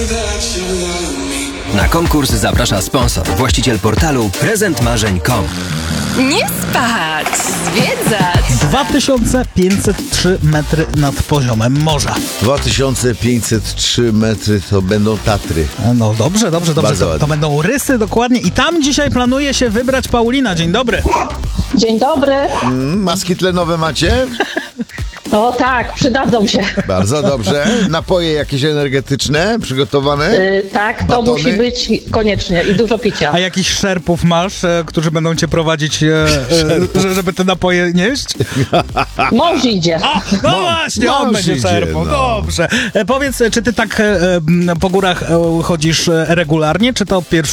Na konkurs zaprasza sponsor, właściciel portalu prezentmarzeń.com. Nie spać, zwiedzać. 2503 metry nad poziomem morza. 2503 metry to będą Tatry. No dobrze. Bardzo To ładnie. będą Rysy dokładnie i tam dzisiaj planuje się wybrać Paulina. Dzień dobry. Dzień dobry. Maski tlenowe macie? O tak, przydadzą się. Bardzo dobrze. Napoje jakieś energetyczne przygotowane? Tak, to Batony? musi być koniecznie i dużo picia. A jakichś szerpów masz, którzy będą cię prowadzić, żeby te napoje nieść? Mąż idzie. No właśnie, on Mąż będzie idzie, szerpą. no. Dobrze. Powiedz, czy ty tak po górach chodzisz regularnie, czy to pierwszy